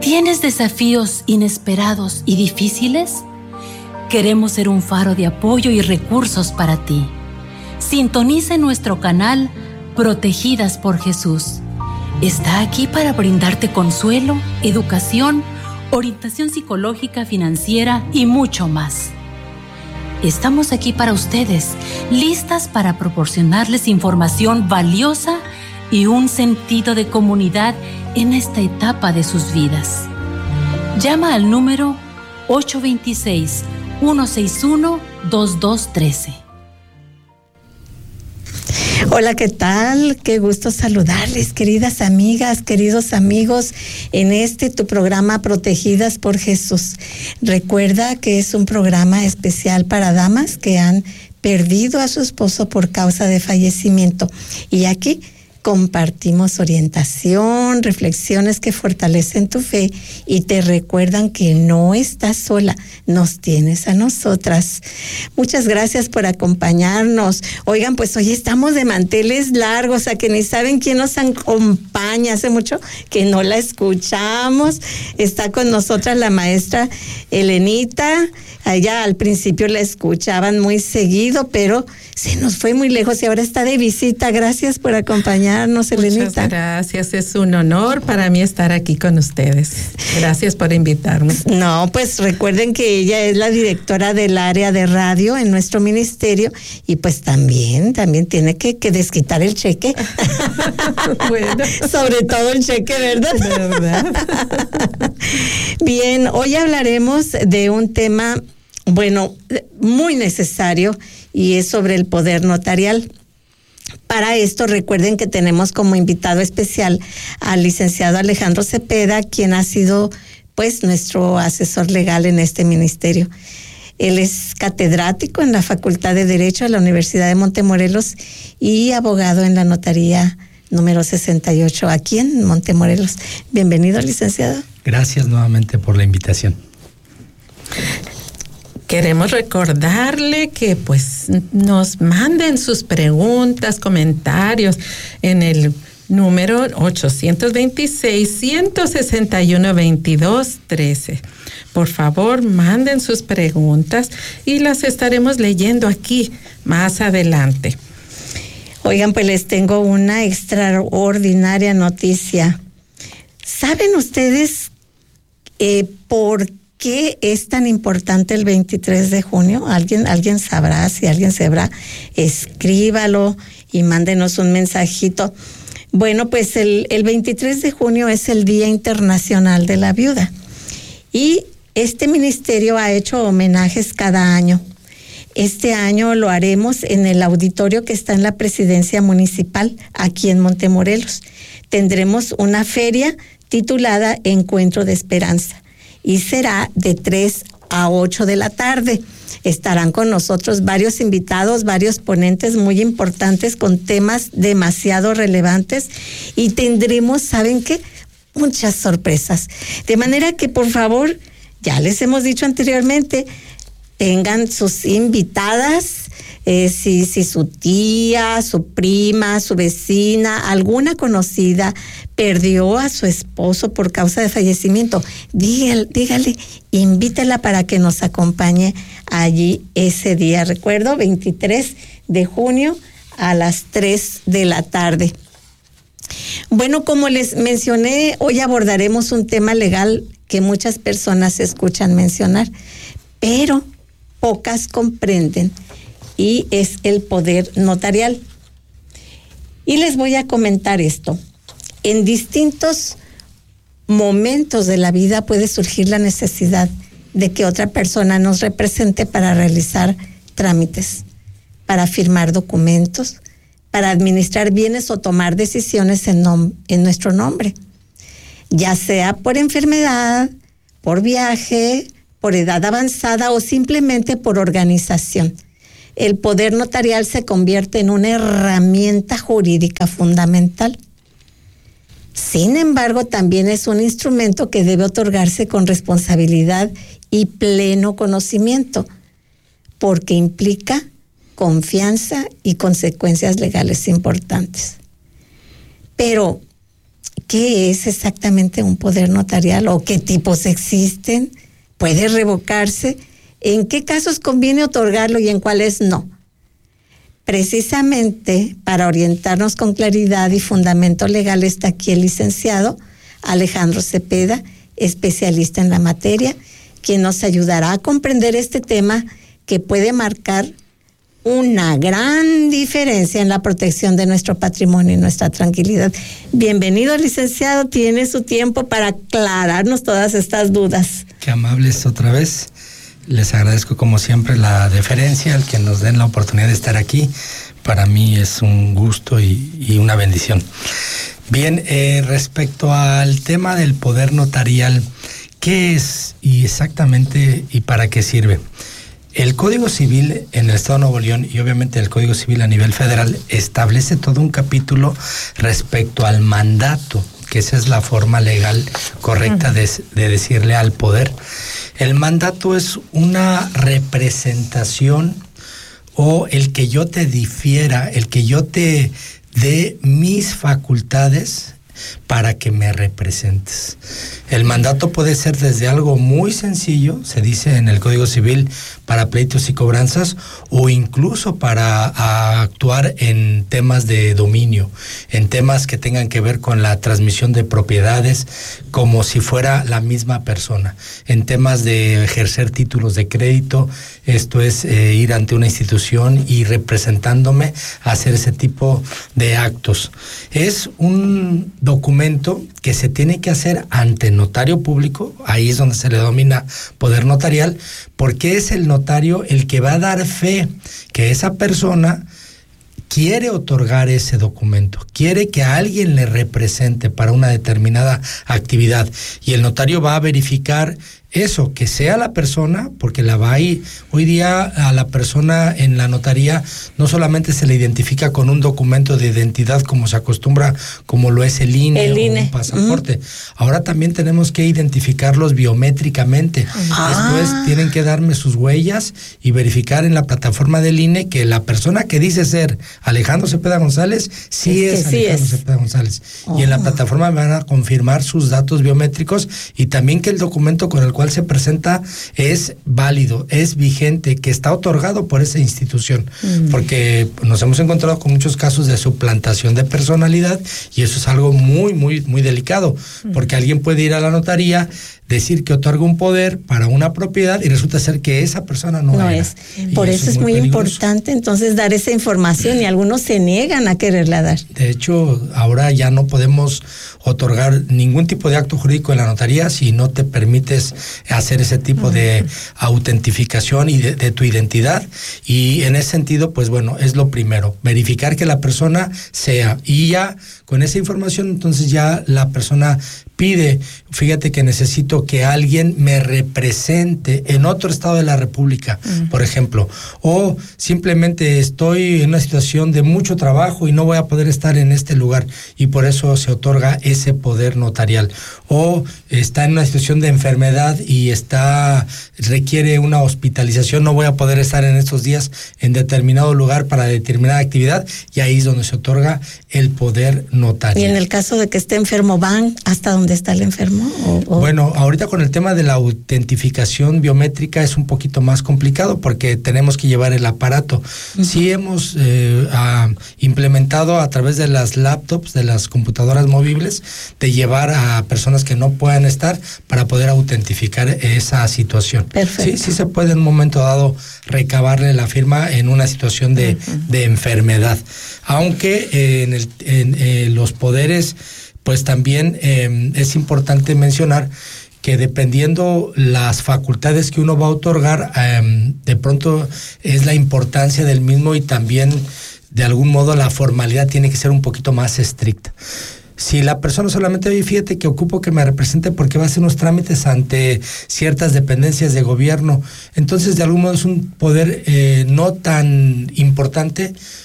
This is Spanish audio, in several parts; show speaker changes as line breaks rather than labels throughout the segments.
¿Tienes desafíos inesperados y difíciles? Queremos ser un faro de apoyo y recursos para ti. Sintoniza nuestro canal Protegidas por Jesús. Está aquí para brindarte consuelo, educación, orientación psicológica, financiera y mucho más. Estamos aquí para ustedes, listas para proporcionarles información valiosa y un sentido de comunidad en esta etapa de sus vidas. Llama al número 826-161-2213.
Hola, ¿qué tal? Qué gusto saludarles, queridas amigas, queridos amigos, en tu programa Protegidas por Jesús. Recuerda que es un programa especial para damas que han perdido a su esposo por causa de fallecimiento. Y aquí compartimos orientación, reflexiones que fortalecen tu fe y te recuerdan que no estás sola, nos tienes a nosotras. Muchas gracias por acompañarnos. Oigan, pues hoy estamos de manteles largos, a que ni saben quién nos acompaña. Hace mucho que no la escuchamos. Está con nosotras la maestra Elenita. Allá al principio la escuchaban muy seguido, pero se nos fue muy lejos y ahora está de visita. Gracias por acompañarnos, Elenita.
Muchas gracias, es un honor para mí estar aquí con ustedes. Gracias por invitarme.
No, pues recuerden que ella es la directora del área de radio en nuestro ministerio y pues también tiene que desquitar el cheque.
Bueno.
Sobre todo el cheque, ¿verdad?
¿Verdad?
Bien, hoy hablaremos de un tema, muy necesario, y es sobre el poder notarial. Para esto, recuerden que tenemos como invitado especial al licenciado Alejandro Cepeda, quien ha sido, nuestro asesor legal en este ministerio. Él es catedrático en la Facultad de Derecho de la Universidad de Montemorelos y abogado en la notaría número 68 aquí en Montemorelos. Bienvenido, licenciado.
Gracias nuevamente por la invitación.
Queremos recordarle que nos manden sus preguntas, comentarios en el número 826-161-2213. Por favor, manden sus preguntas y las estaremos leyendo aquí más adelante.
Oigan, pues les tengo una extraordinaria noticia. ¿Saben ustedes por qué es tan importante el 23 de junio? ¿Alguien sabrá? Si alguien sabrá, escríbalo y mándenos un mensajito. Bueno, pues el 23 de junio es el Día Internacional de la Viuda. Y este ministerio ha hecho homenajes cada año. Este año lo haremos en el auditorio que está en la Presidencia Municipal, aquí en Montemorelos. Tendremos una feria titulada Encuentro de Esperanza y será de 3 a 8 de la tarde. Estarán con nosotros varios invitados, varios ponentes muy importantes con temas demasiado relevantes y tendremos, ¿saben qué? Muchas sorpresas. De manera que, por favor, ya les hemos dicho anteriormente, tengan sus invitadas, si su tía, su prima, su vecina, alguna conocida perdió a su esposo por causa de fallecimiento, dígale, invítela para que nos acompañe allí ese día. Recuerdo, 23 de junio a las 3 de la tarde. Bueno, como les mencioné, hoy abordaremos un tema legal que muchas personas escuchan mencionar, pero pocas comprenden, y es el poder notarial. Y les voy a comentar esto. En distintos momentos de la vida puede surgir la necesidad de que otra persona nos represente para realizar trámites, para firmar documentos, para administrar bienes o tomar decisiones en nuestro nombre, ya sea por enfermedad, por viaje, por edad avanzada o simplemente por organización. El poder notarial se convierte en una herramienta jurídica fundamental. Sin embargo, también es un instrumento que debe otorgarse con responsabilidad y pleno conocimiento, porque implica confianza y consecuencias legales importantes. Pero ¿qué es exactamente un poder notarial o qué tipos existen? ¿Puede revocarse? ¿En qué casos conviene otorgarlo y en cuáles no? Precisamente para orientarnos con claridad y fundamento legal está aquí el licenciado Alejandro Cepeda, especialista en la materia, quien nos ayudará a comprender este tema que puede marcar una gran diferencia en la protección de nuestro patrimonio y nuestra tranquilidad. Bienvenido, licenciado, tiene su tiempo para aclararnos todas estas dudas.
Qué amables otra vez. Les agradezco como siempre la deferencia, el que nos den la oportunidad de estar aquí. Para mí es un gusto y una bendición. Bien, respecto al tema del poder notarial, ¿qué es y exactamente y para qué sirve? El Código Civil en el Estado de Nuevo León y obviamente el Código Civil a nivel federal establece todo un capítulo respecto al mandato, que esa es la forma legal correcta de decirle al poder. El mandato es una representación o el que yo te difiera, el que yo te dé mis facultades para que me representes. El mandato puede ser desde algo muy sencillo, se dice en el Código Civil, para pleitos y cobranzas, o incluso para actuar en temas de dominio, en temas que tengan que ver con la transmisión de propiedades, como si fuera la misma persona, en temas de ejercer títulos de crédito, esto es ir ante una institución y representándome a hacer ese tipo de actos. Es un documento que se tiene que hacer ante notario público, ahí es donde se le denomina poder notarial, porque es el notario el que va a dar fe que esa persona quiere otorgar ese documento, quiere que alguien le represente para una determinada actividad, y el notario va a verificar eso, que sea la persona, porque la va a ir. Hoy día a la persona en la notaría no solamente se le identifica con un documento de identidad como se acostumbra, como lo es el INE o un pasaporte. Ahora también tenemos que identificarlos biométricamente. Después tienen que darme sus huellas y verificar en la plataforma del INE que la persona que dice ser Alejandro Cepeda González sí es Alejandro Cepeda González. Y en la plataforma me van a confirmar sus datos biométricos y también que el documento con el cual se presenta es válido, es vigente, que está otorgado por esa institución, porque nos hemos encontrado con muchos casos de suplantación de personalidad y eso es algo muy, muy, muy delicado, porque alguien puede ir a la notaría, decir que otorga un poder para una propiedad y resulta ser que esa persona no es.
Por eso es muy importante entonces dar esa información y algunos se niegan a quererla dar.
De hecho, ahora ya no podemos otorgar ningún tipo de acto jurídico en la notaría si no te permites hacer ese tipo de autentificación y de tu identidad, y en ese sentido, pues bueno, es lo primero, verificar que la persona sea, y ya con esa información entonces ya la persona pide, fíjate que necesito que alguien me represente en otro estado de la República, por ejemplo, o simplemente estoy en una situación de mucho trabajo y no voy a poder estar en este lugar y por eso se otorga ese poder notarial, o está en una situación de enfermedad y requiere una hospitalización, no voy a poder estar en estos días en determinado lugar para determinada actividad, y ahí es donde se otorga el poder notarial.
Y en el caso de que esté enfermo, ¿van hasta donde está el enfermo?
Bueno, ahorita con el tema de la autentificación biométrica es un poquito más complicado porque tenemos que llevar el aparato. Sí hemos implementado a través de las laptops, de las computadoras móviles, de llevar a personas que no puedan estar para poder autentificar esa situación.
Perfecto.
Sí se puede en un momento dado recabarle la firma en una situación de enfermedad. Aunque en los poderes, pues también es importante mencionar que dependiendo las facultades que uno va a otorgar, de pronto es la importancia del mismo y también de algún modo la formalidad tiene que ser un poquito más estricta. Si la persona solamente, oye, fíjate que ocupo que me represente porque va a hacer unos trámites ante ciertas dependencias de gobierno, entonces de algún modo es un poder no tan importante,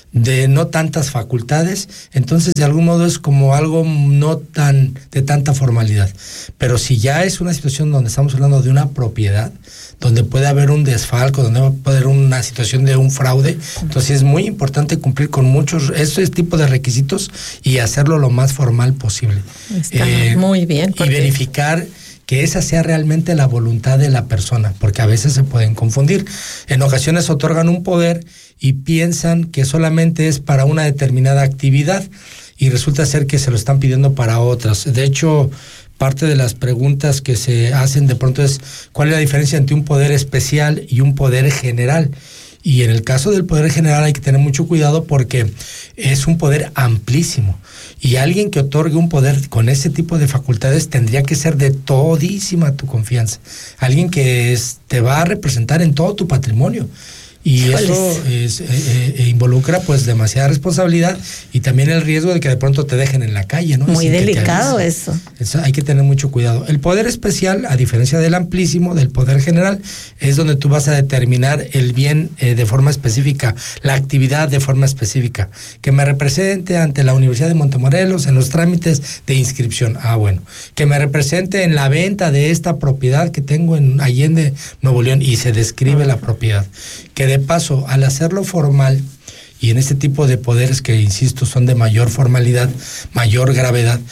de no tantas facultades, entonces de algún modo es como algo no tan de tanta formalidad. Pero si ya es una situación donde estamos hablando de una propiedad, donde puede haber un desfalco, donde puede haber una situación de un fraude, entonces es muy importante cumplir con muchos este tipo de requisitos y hacerlo lo más formal posible.
Está muy bien.
Y verificar que esa sea realmente la voluntad de la persona, porque a veces se pueden confundir. En ocasiones otorgan un poder y piensan que solamente es para una determinada actividad y resulta ser que se lo están pidiendo para otras. De hecho, parte de las preguntas que se hacen de pronto es ¿cuál es la diferencia entre un poder especial y un poder general? Y en el caso del poder general hay que tener mucho cuidado porque es un poder amplísimo. Y alguien que otorgue un poder con ese tipo de facultades tendría que ser de todísima tu confianza. Alguien que te va a representar en todo tu patrimonio. Y eso involucra pues demasiada responsabilidad y también el riesgo de que de pronto te dejen en la calle, ¿no?
Muy delicado eso.
Hay que tener mucho cuidado. El poder especial, a diferencia del amplísimo, del poder general, es donde tú vas a determinar el bien de forma específica, la actividad de forma específica, que me represente ante la Universidad de Montemorelos en los trámites de inscripción. Bueno, que me represente en la venta de esta propiedad que tengo en Allende, Nuevo León, y se describe la propiedad. Que de paso, al hacerlo formal, y en este tipo de poderes que, insisto, son de mayor formalidad, mayor gravedad,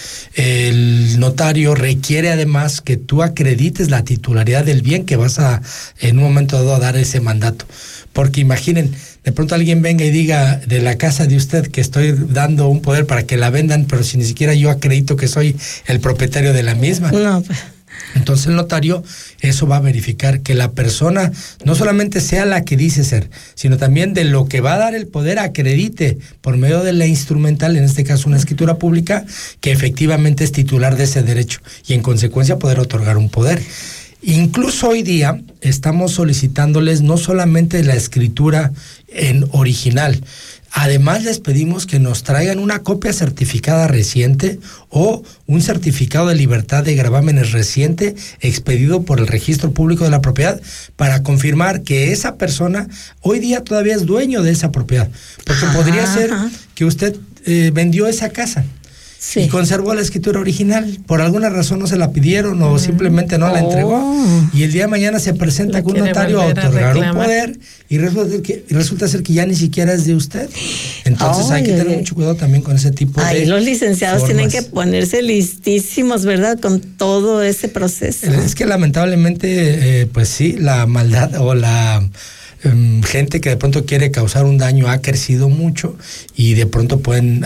el notario requiere además que tú acredites la titularidad del bien que vas a, en un momento dado, a dar ese mandato. Porque imaginen, de pronto alguien venga y diga de la casa de usted que estoy dando un poder para que la vendan, pero si ni siquiera yo acredito que soy el propietario de la misma.
No.
Entonces el notario eso va a verificar que la persona no solamente sea la que dice ser, sino también de lo que va a dar el poder acredite por medio de la instrumental, en este caso una escritura pública, que efectivamente es titular de ese derecho y en consecuencia poder otorgar un poder. Incluso hoy día estamos solicitándoles no solamente la escritura en original, además les pedimos que nos traigan una copia certificada reciente o un certificado de libertad de gravámenes reciente expedido por el Registro Público de la Propiedad para confirmar que esa persona hoy día todavía es dueño de esa propiedad. Porque podría ser que usted vendió esa casa. Sí. Y conservó la escritura original. Por alguna razón no se la pidieron o simplemente no la entregó. Y el día de mañana se presenta con un notario a otorgar un poder y resulta ser que ya ni siquiera es de usted. Entonces hay que tener mucho cuidado también con ese tipo de
los licenciados
formas.
Tienen que ponerse listísimos, ¿verdad? Con todo ese proceso.
Es que lamentablemente, pues sí, la maldad o la gente que de pronto quiere causar un daño ha crecido mucho y de pronto pueden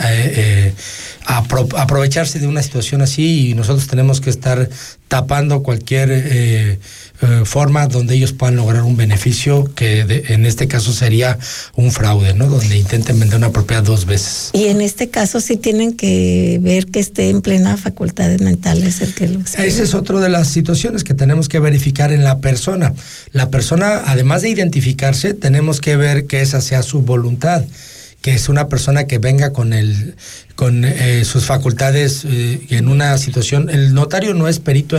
aprovecharse de una situación así y nosotros tenemos que estar tapando cualquier forma donde ellos puedan lograr un beneficio que en este caso sería un fraude, ¿no? Donde intenten vender una propiedad 2 veces.
Y en este caso sí tienen que ver que esté en plena facultades mentales el que lo escribe.
Esa es otra de las situaciones que tenemos que verificar en la persona. La persona, además de identificarse, tenemos que ver que esa sea su voluntad, que es una persona que venga con sus facultades en una situación. El notario no es perito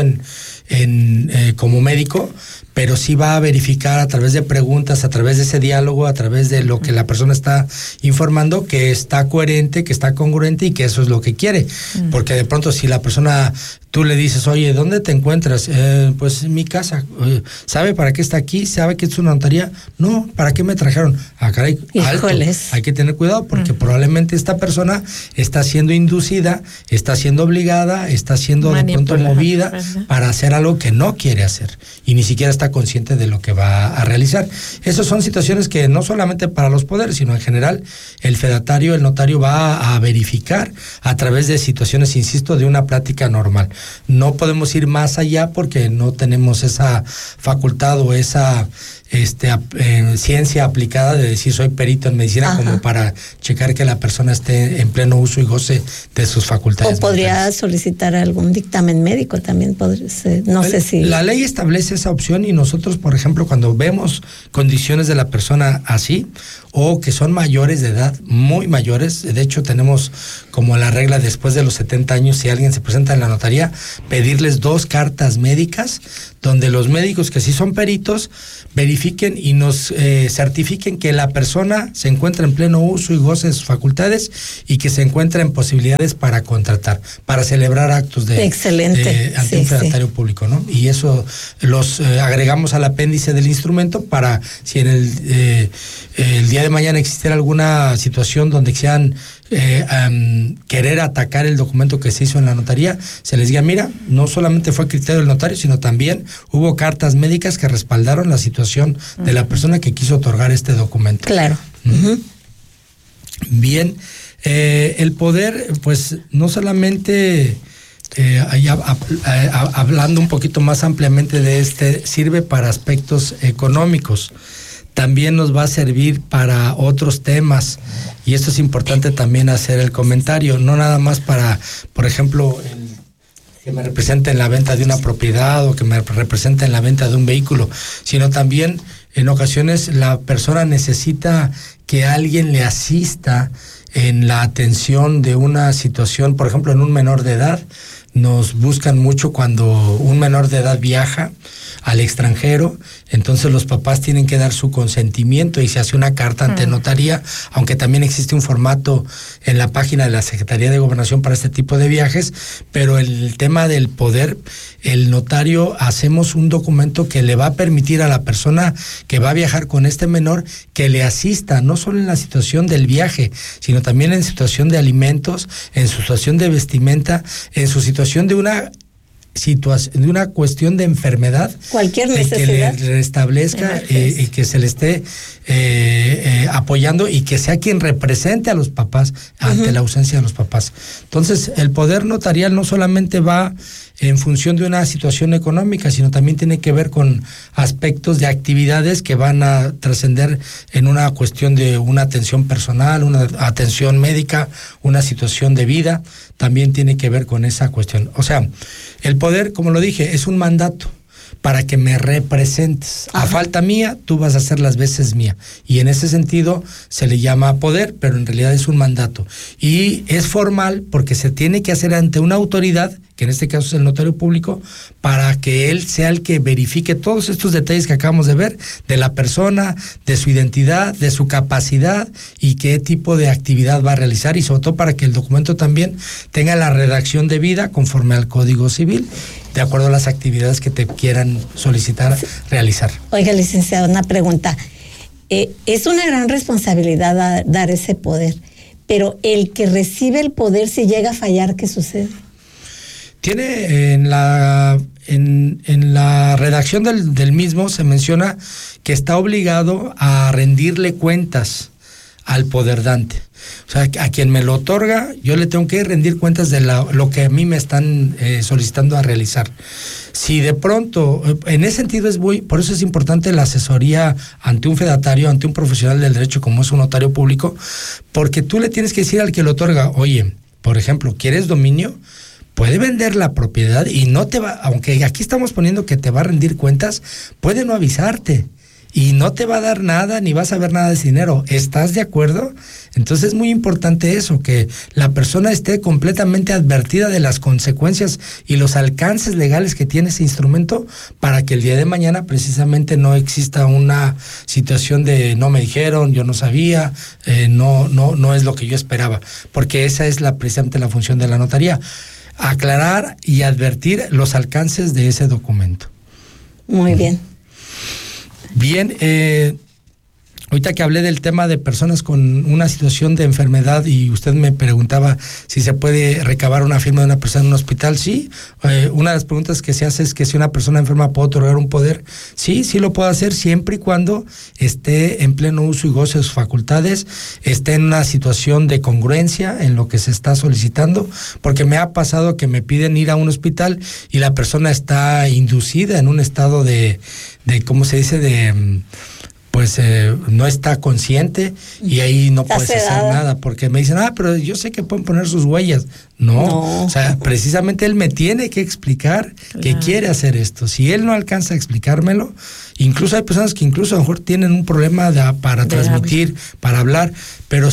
como médico, pero sí va a verificar a través de preguntas, a través de ese diálogo, a través de lo que la persona está informando, que está coherente, que está congruente y que eso es lo que quiere. Porque de pronto si la persona, tú le dices, oye, ¿dónde te encuentras? Pues en mi casa. ¿Sabe para qué está aquí? ¿Sabe que es una notaría? No, ¿para qué me trajeron? Caray, alto. Hay que tener cuidado porque probablemente esta persona está siendo inducida, está siendo obligada, está siendo de pronto movida para hacer algo que no quiere hacer y ni siquiera está consciente de lo que va a realizar. Esas son situaciones que no solamente para los poderes, sino en general el fedatario, el notario va a verificar a través de situaciones, insisto, de una plática normal. No podemos ir más allá porque no tenemos esa facultad o esa ciencia aplicada de decir soy perito en medicina como para checar que la persona esté en pleno uso y goce de sus facultades.
O podría solicitar algún dictamen médico también, podría ser, no sé si...
La ley establece esa opción y nosotros, por ejemplo, cuando vemos condiciones de la persona así o que son mayores de edad, muy mayores, de hecho tenemos como la regla después de los 70 años, si alguien se presenta en la notaría, pedirles 2 cartas médicas donde los médicos que sí son peritos verifiquen y nos certifiquen que la persona se encuentra en pleno uso y goce de sus facultades y que se encuentra en posibilidades para contratar, para celebrar actos de ante un fedatario público, ¿no? Y eso los agregamos al apéndice del instrumento para si en el día de mañana existiera alguna situación donde quisieran querer atacar el documento que se hizo en la notaría, se les diga, mira, no solamente fue criterio del notario, sino también hubo cartas médicas que respaldaron la situación de la persona que quiso otorgar este documento.
Claro.
Bien, el poder, pues no solamente hablando un poquito más ampliamente de sirve para aspectos económicos, también nos va a servir para otros temas, y esto es importante también hacer el comentario, no nada más para, por ejemplo, que me represente en la venta de una propiedad o que me represente en la venta de un vehículo, sino también en ocasiones la persona necesita que alguien le asista en la atención de una situación, por ejemplo, en un menor de edad. Nos buscan mucho cuando un menor de edad viaja al extranjero, entonces los papás tienen que dar su consentimiento y se hace una carta ante notaría, aunque también existe un formato en la página de la Secretaría de Gobernación para este tipo de viajes, pero el tema del poder, el notario hacemos un documento que le va a permitir a la persona que va a viajar con este menor que le asista, no solo en la situación del viaje, sino también en situación de alimentos, en su situación de vestimenta, en su situación de una cuestión de enfermedad,
cualquier necesidad,
que le restablezca y que se le esté apoyando y que sea quien represente a los papás ante la ausencia de los papás. Entonces, el poder notarial no solamente va en función de una situación económica, sino también tiene que ver con aspectos de actividades que van a trascender en una cuestión de una atención personal, una atención médica, una situación de vida, también tiene que ver con esa cuestión. O sea, el poder, como lo dije, es un mandato para que me representes. A falta mía, tú vas a hacer las veces mía. Y en ese sentido se le llama poder, pero en realidad es un mandato. Y es formal porque se tiene que hacer ante una autoridad, que en este caso es el notario público, para que él sea el que verifique todos estos detalles que acabamos de ver, de la persona, de su identidad, de su capacidad y qué tipo de actividad va a realizar, y sobre todo para que el documento también tenga la redacción debida conforme al Código Civil, de acuerdo a las actividades que te quieran solicitar realizar.
Oiga, licenciado, una pregunta. Es una gran responsabilidad dar ese poder, pero el que recibe el poder, si llega a fallar, ¿qué sucede?
Tiene en la redacción del mismo se menciona que está obligado a rendirle cuentas al poderdante. O sea, a quien me lo otorga, yo le tengo que rendir cuentas de lo que a mí me están solicitando a realizar. Si de pronto, en ese sentido por eso es importante la asesoría ante un fedatario, ante un profesional del derecho como es un notario público, porque tú le tienes que decir al que lo otorga, oye, por ejemplo, ¿quieres dominio? Puede vender la propiedad y no te va, aunque aquí estamos poniendo que te va a rendir cuentas, puede no avisarte y no te va a dar nada ni vas a ver nada de ese dinero. ¿Estás de acuerdo? Entonces es muy importante eso, que la persona esté completamente advertida de las consecuencias y los alcances legales que tiene ese instrumento para que el día de mañana precisamente no exista una situación de no me dijeron, yo no sabía, no es lo que yo esperaba, porque esa es precisamente la función de la notaría. Aclarar y advertir los alcances de ese documento.
Muy bien.
Bien, ahorita que hablé del tema de personas con una situación de enfermedad y usted me preguntaba si se puede recabar una firma de una persona en un hospital, sí. Una de las preguntas que se hace es que si una persona enferma puede otorgar un poder. Sí lo puede hacer siempre y cuando esté en pleno uso y goce de sus facultades, esté en una situación de congruencia en lo que se está solicitando, porque me ha pasado que me piden ir a un hospital y la persona está inducida en un estado de ¿cómo se dice? No está consciente y ahí no puedes hacer nada, porque me dicen, pero yo sé que pueden poner sus huellas. No. O sea, precisamente él me tiene que explicar que quiere hacer esto. Si él no alcanza a explicármelo, incluso hay personas que incluso a lo mejor tienen un problema para transmitir, para hablar, pero sí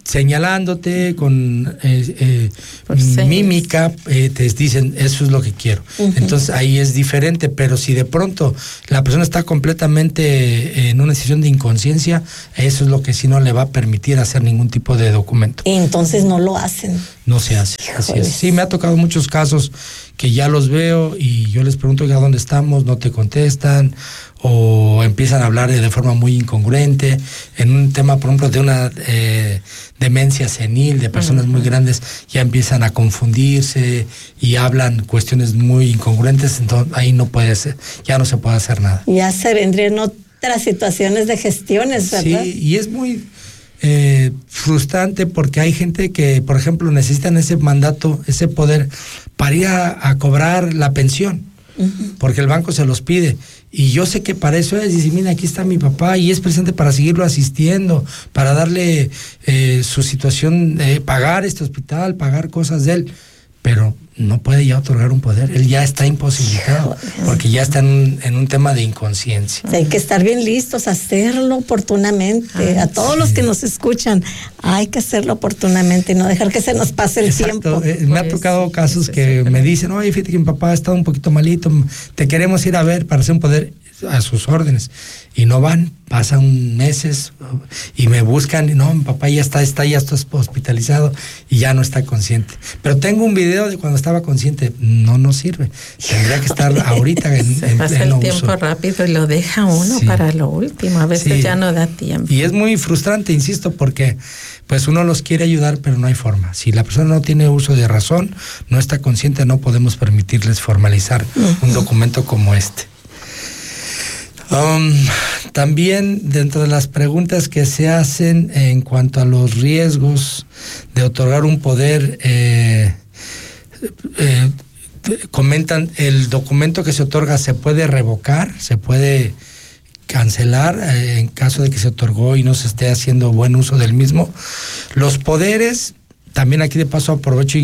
señalándote con mímica, te dicen eso es lo que quiero. Entonces ahí es diferente, pero si de pronto la persona está completamente en una situación de inconsciencia, eso es lo que sí no le va a permitir hacer ningún tipo de documento.
Entonces no lo hacen.
No se hace, así es. Sí, me ha tocado muchos casos que ya los veo y yo les pregunto ¿a dónde estamos? No te contestan o empiezan a hablar de forma muy incongruente en un tema, por ejemplo, de una demencia senil, de personas muy grandes, ya empiezan a confundirse y hablan cuestiones muy incongruentes, entonces ahí no puede ser, ya no se puede hacer nada.
Ya se vendrían otras situaciones de gestiones, ¿verdad?
Sí, y es muy frustrante porque hay gente que, por ejemplo, necesitan ese mandato, ese poder para ir a cobrar la pensión, porque el banco se los pide. Y yo sé que para eso es, dice, mira, aquí está mi papá, y es presente para seguirlo asistiendo, para darle su situación, pagar este hospital, pagar cosas de él, pero no puede ya otorgar un poder, él ya está imposibilitado, porque ya está en un tema de inconsciencia.
Hay que estar bien listos, hacerlo oportunamente. A todos los que nos escuchan, hay que hacerlo oportunamente y no dejar que se nos pase el tiempo.
Me ha tocado casos que me dicen, oye, fíjate que mi papá está un poquito malito, te queremos ir a ver para hacer un poder, a sus órdenes, y no van, pasan meses y me buscan, y no, mi papá ya está hospitalizado y ya no está consciente. Pero tengo un video de cuando estaba consciente, no sirve. Tendría que estar ahorita en
pasa el tiempo uso. Rápido y lo deja uno para lo último, a veces ya no da tiempo.
Y es muy frustrante, insisto, porque pues uno los quiere ayudar, pero no hay forma. Si la persona no tiene uso de razón, no está consciente, no podemos permitirles formalizar un documento como este. También dentro de las preguntas que se hacen en cuanto a los riesgos de otorgar un poder, comentan, el documento que se otorga se puede revocar, se puede cancelar en caso de que se otorgó y no se esté haciendo buen uso del mismo. Los poderes, también aquí de paso aprovecho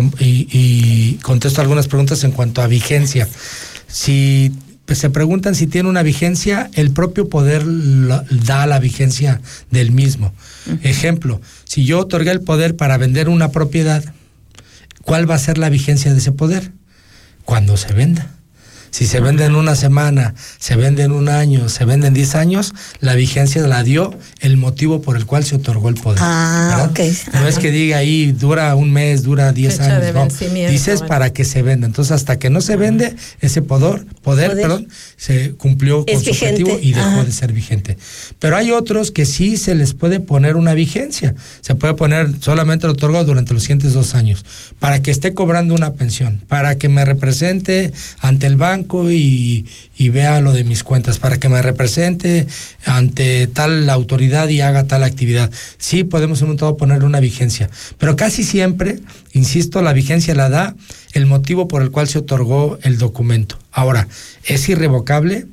y contesto algunas preguntas en cuanto a vigencia. Si pues se preguntan si tiene una vigencia, el propio poder da la vigencia del mismo. Ejemplo, si yo otorgué el poder para vender una propiedad, ¿cuál va a ser la vigencia de ese poder? Cuando se venda. Si se vende en una semana, se vende en un año, se vende en 10 años, la vigencia la dio el motivo por el cual se otorgó el poder.
Okay.
No es que diga ahí, dura un mes, dura 10 años. No, dices para que se venda. Entonces, hasta que no se vende, ese poder, se cumplió con su objetivo y dejó de ser vigente. Pero hay otros que sí se les puede poner una vigencia. Se puede poner, solamente lo otorgo durante los siguientes 2 años, para que esté cobrando una pensión, para que me represente ante el banco y vea lo de mis cuentas, para que me represente ante tal autoridad y haga tal actividad. Sí podemos en un todo ponerle una vigencia, pero casi siempre, insisto, la vigencia la da el motivo por el cual se otorgó el documento. Ahora, ¿es irrevocable?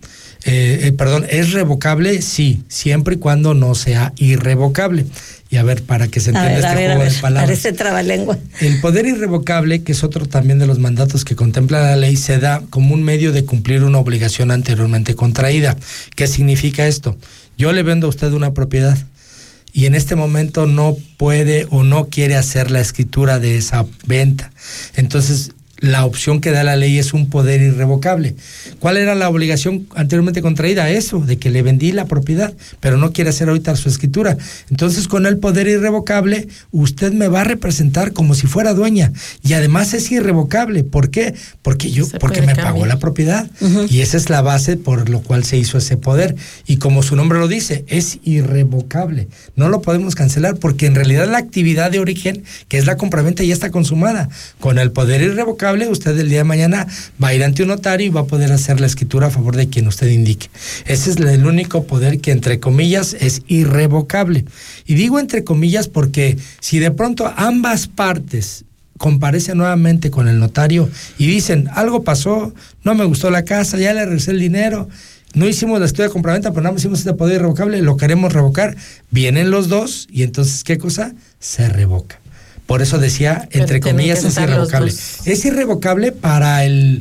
¿Es revocable? Sí, siempre y cuando no sea irrevocable. Y a ver, para que se entienda juego de palabras.
Parece trabalengua.
El poder irrevocable, que es otro también de los mandatos que contempla la ley, se da como un medio de cumplir una obligación anteriormente contraída. ¿Qué significa esto? Yo le vendo a usted una propiedad y en este momento no puede o no quiere hacer la escritura de esa venta. Entonces, la opción que da la ley es un poder irrevocable. ¿Cuál era la obligación anteriormente contraída? Eso, de que le vendí la propiedad, pero no quiere hacer ahorita su escritura. Entonces, con el poder irrevocable, usted me va a representar como si fuera dueña. Y además es irrevocable. ¿Por qué? Porque me pagó la propiedad. Y esa es la base por lo cual se hizo ese poder. Y como su nombre lo dice, es irrevocable. No lo podemos cancelar porque en realidad la actividad de origen, que es la compraventa, ya está consumada. Con el poder irrevocable, usted el día de mañana va a ir ante un notario y va a poder hacer la escritura a favor de quien usted indique. Ese es el único poder que, entre comillas, es irrevocable. Y digo entre comillas porque si de pronto ambas partes comparecen nuevamente con el notario y dicen, algo pasó, no me gustó la casa, ya le regresé el dinero, no hicimos la escritura de compraventa, pero nada más hicimos este poder irrevocable, lo queremos revocar, vienen los dos y entonces, ¿qué cosa? Se revoca. Por eso decía, entre comillas, es irrevocable. Es irrevocable para el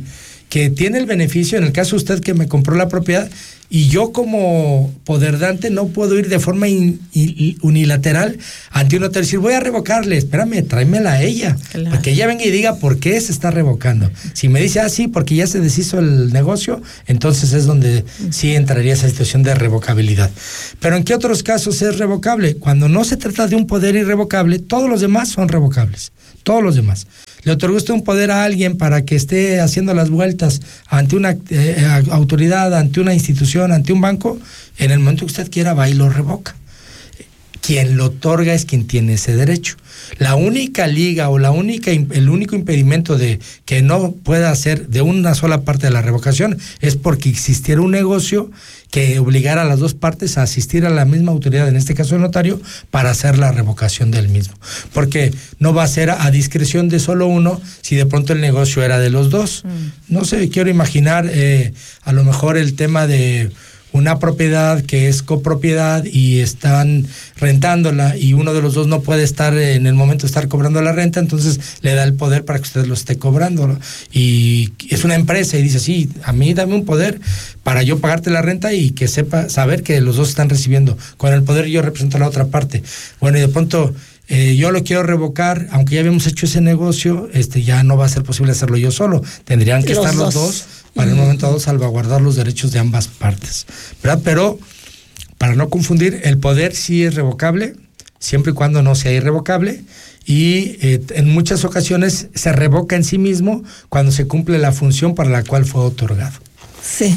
que tiene el beneficio, en el caso de usted que me compró la propiedad, y yo como poderdante no puedo ir de forma unilateral ante un notario y decir, voy a revocarle, espérame, tráemela a ella, claro, para que ella venga y diga por qué se está revocando. Si me dice, sí, porque ya se deshizo el negocio, entonces es donde sí entraría esa situación de revocabilidad. Pero ¿en qué otros casos es revocable? Cuando no se trata de un poder irrevocable, todos los demás son revocables, todos los demás. Le otorgó usted un poder a alguien para que esté haciendo las vueltas ante una autoridad, ante una institución, ante un banco, en el momento que usted quiera va y lo revoca. Quien lo otorga es quien tiene ese derecho. La única liga o el único impedimento de que no pueda hacer de una sola parte de la revocación es porque existiera un negocio que obligara a las dos partes a asistir a la misma autoridad, en este caso el notario, para hacer la revocación del mismo. Porque no va a ser a discreción de solo uno si de pronto el negocio era de los dos. No sé, quiero imaginar a lo mejor el tema de una propiedad que es copropiedad y están rentándola y uno de los dos no puede estar en el momento de estar cobrando la renta, entonces le da el poder para que usted lo esté cobrando. Y es una empresa y dice, sí, a mí dame un poder para yo pagarte la renta y que saber que los dos están recibiendo. Con el poder yo represento a la otra parte. Bueno, y de pronto yo lo quiero revocar, aunque ya habíamos hecho ese negocio, ya no va a ser posible hacerlo yo solo. Tendrían que estar los dos para el momento dado salvaguardar los derechos de ambas partes, ¿verdad? Pero para no confundir, el poder sí es revocable, siempre y cuando no sea irrevocable, y en muchas ocasiones se revoca en sí mismo cuando se cumple la función para la cual fue otorgado.
Sí.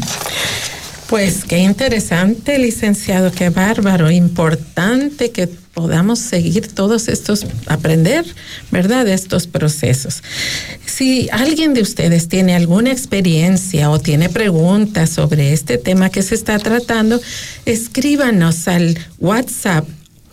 Pues qué interesante, licenciado, qué bárbaro, importante que podamos seguir todos estos, aprender, ¿verdad?, de estos procesos. Si alguien de ustedes tiene alguna experiencia o tiene preguntas sobre este tema que se está tratando, escríbanos al WhatsApp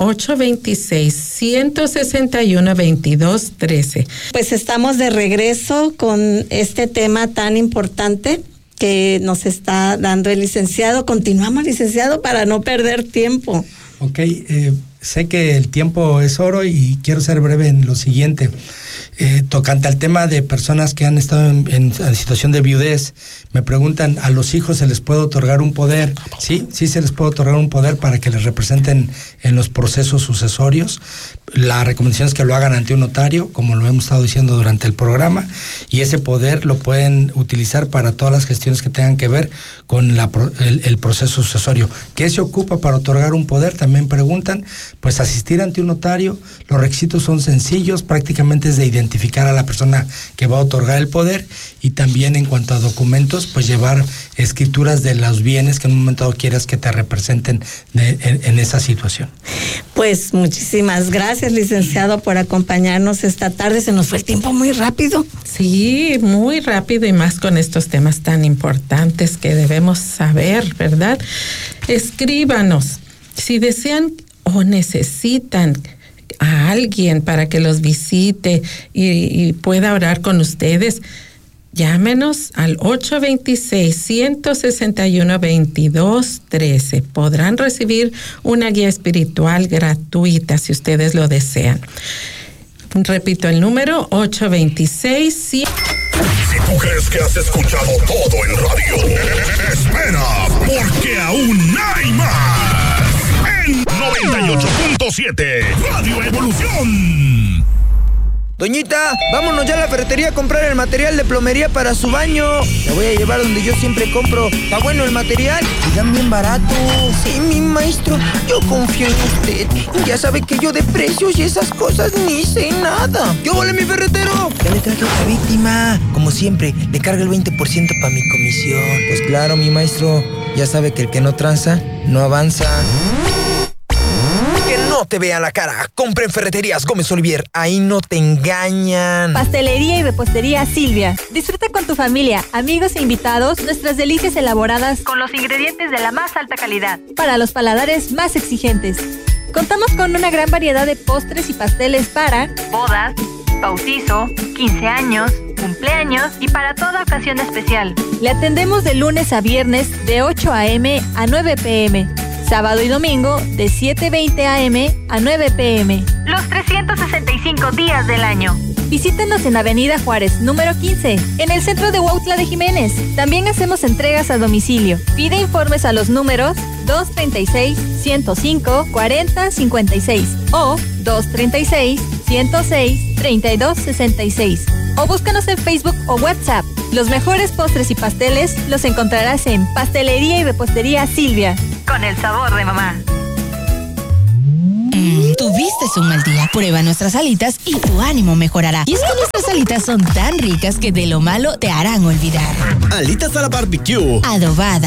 826-161-2213.
Pues estamos de regreso con este tema tan importante que nos está dando el licenciado. Continuamos, licenciado, para no perder tiempo.
Ok, sé que el tiempo es oro y quiero ser breve en lo siguiente. Tocante al tema de personas que han estado en situación de viudez, me preguntan, ¿a los hijos se les puede otorgar un poder? Sí se les puede otorgar un poder para que les representen en los procesos sucesorios. La recomendación es que lo hagan ante un notario, como lo hemos estado diciendo durante el programa, y ese poder lo pueden utilizar para todas las gestiones que tengan que ver con el proceso sucesorio. ¿Qué se ocupa para otorgar un poder? También preguntan. Pues asistir ante un notario. Los requisitos son sencillos, prácticamente es de identificar a la persona que va a otorgar el poder, y también en cuanto a documentos, pues llevar escrituras de los bienes que en un momento dado quieras que te representen en esa situación.
Pues muchísimas gracias, licenciado, por acompañarnos esta tarde. Se nos fue el tiempo muy rápido.
Sí, muy rápido, y más con estos temas tan importantes que debemos saber, ¿verdad? Escríbanos si desean o necesitan a alguien para que los visite y pueda orar con ustedes. Llámenos al 826-161-2213. Podrán recibir una guía espiritual gratuita si ustedes lo desean. Repito el número, 826. Si
tú crees que has escuchado todo en radio, espera, porque aún hay más. En 98.7 Radio Evolución.
Doñita, vámonos ya a la ferretería a comprar el material de plomería para su baño. La voy a llevar donde yo siempre compro. Está bueno el material y dan bien barato. Sí, mi maestro, yo confío en usted. Ya sabe que yo de precios y esas cosas ni sé nada. ¿Qué vale, mi ferretero? Ya le traje otra víctima. Como siempre, le carga el 20% para mi comisión. Pues claro, mi maestro, ya sabe que el que no tranza, no avanza. No te vean la cara. Compra en Ferreterías Gómez Olivier. Ahí no te engañan.
Pastelería y repostería Silvia. Disfruta con tu familia, amigos e invitados nuestras delicias elaboradas con los ingredientes de la más alta calidad para los paladares más exigentes. Contamos con una gran variedad de postres y pasteles para bodas, bautizo, 15 años, cumpleaños y para toda ocasión especial. Le atendemos de lunes a viernes de 8 a.m. a 9 p.m. Sábado y domingo de 7:20 a.m. a 9 p.m. Los 365 días del año. Visítenos en Avenida Juárez, número 15, en el centro de Huautla de Jiménez. También hacemos entregas a domicilio. Pide informes a los números 236-105-4056 o 236-106-3266. O búscanos en Facebook o WhatsApp. Los mejores postres y pasteles los encontrarás en Pastelería y Repostería Silvia, con el sabor de mamá.
Tuviste un mal día. Prueba nuestras alitas y tu ánimo mejorará. Y es que nuestras alitas son tan ricas que de lo malo te harán olvidar.
Alitas a la barbecue.
Adobada,